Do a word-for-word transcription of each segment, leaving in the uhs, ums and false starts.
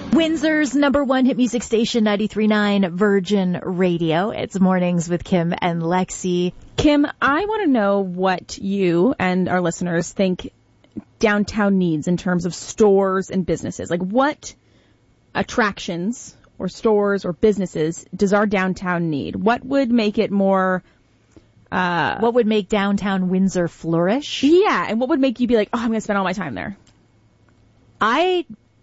Windsor's number one hit music station, ninety-three point nine Virgin Radio. It's Mornings with Kim and Lexi. Kim, I want to know what you and our listeners think downtown needs in terms of stores and businesses. Like, what attractions or stores or businesses does our downtown need? What would make it more... Uh, what would make downtown Windsor flourish? Yeah, and what would make you be like, oh, I'm going to spend all my time there? I...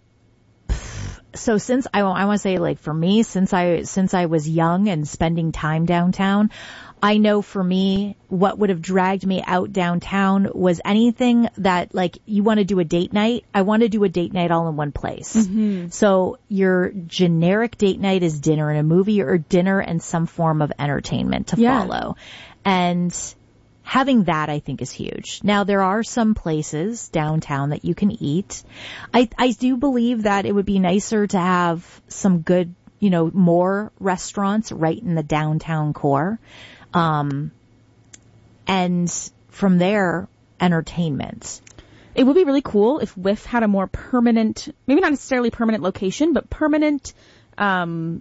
So since I, I want to say, like, for me, since I since I was young and spending time downtown, I know for me what would have dragged me out downtown was anything that, like, you want to do a date night. I want to do a date night all in one place. Mm-hmm. So your generic date night is dinner and a movie, or dinner and some form of entertainment to yeah. follow. And having that, I think, is huge. Now, there are some places downtown that you can eat. I, I do believe that it would be nicer to have some good, you know, more restaurants right in the downtown core. Um, and from there, entertainment. It would be really cool if W I F had a more permanent, maybe not necessarily permanent location, but permanent, um,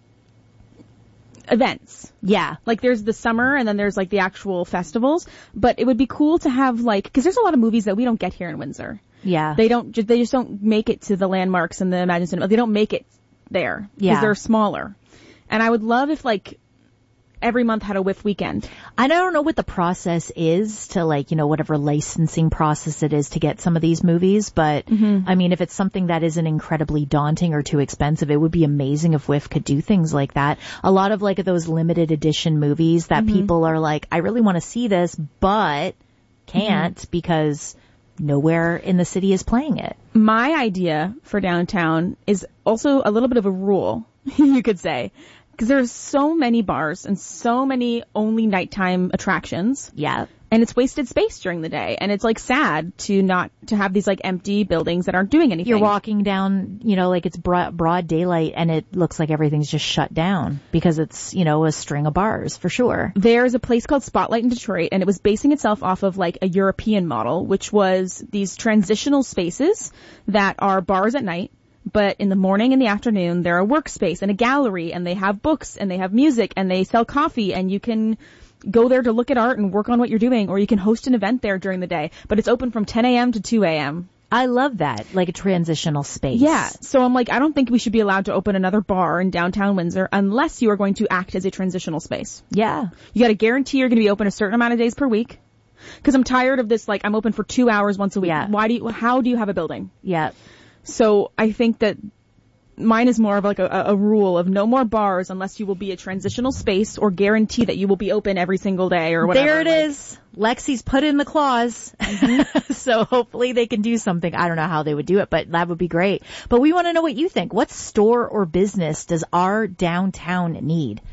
events. Yeah. Like there's the summer and then there's like the actual festivals, but it would be cool to have like, cause there's a lot of movies that we don't get here in Windsor. Yeah. They don't, they just don't make it to the landmarks and the Imagine Cinema. They don't make it there. Yeah. Cause they're smaller. And I would love if like every month had a W I F weekend. I don't know what the process is to, like, you know, whatever licensing process it is to get some of these movies, but mm-hmm. I mean, if it's something that isn't incredibly daunting or too expensive, it would be amazing if W I F could do things like that. A lot of, like, those limited edition movies that mm-hmm. people are like, I really want to see this, but can't mm-hmm. because nowhere in the city is playing it. My idea for downtown is also a little bit of a rule, you could say. Because there's so many bars and so many only nighttime attractions. Yeah. And it's wasted space during the day. And it's like sad to not, to have these like empty buildings that aren't doing anything. You're walking down, you know, like it's broad, broad daylight and it looks like everything's just shut down because it's, you know, a string of bars for sure. There's a place called Spotlight in Detroit and it was basing itself off of like a European model, which was these transitional spaces that are bars at night. But in the morning and the afternoon, they're a workspace and a gallery, and they have books, and they have music, and they sell coffee, and you can go there to look at art and work on what you're doing, or you can host an event there during the day. But it's open from ten a.m. to two a.m. I love that, like a transitional space. Yeah, so I'm like, I don't think we should be allowed to open another bar in downtown Windsor unless you are going to act as a transitional space. Yeah. You got to guarantee you're going to be open a certain amount of days per week. Because I'm tired of this, like, I'm open for two hours once a week. Yeah. Why do you, how do you have a building? Yeah. So I think that mine is more of like a, a rule of no more bars unless you will be a transitional space or guarantee that you will be open every single day or whatever. There it like. is. Lexi's put in the clause. Mm-hmm. So hopefully they can do something. I don't know how they would do it, but that would be great. But we want to know what you think. What store or business does our downtown need?